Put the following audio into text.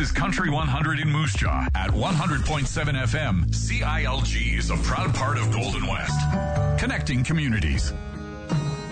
is Country 100 in Moose Jaw at 100.7 FM. CILG is a proud part of Golden West. Connecting communities.